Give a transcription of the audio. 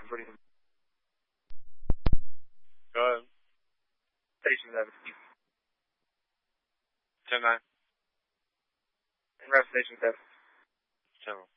pretty. Go ahead. Station 11. 10-9. And rep Station 7. 10.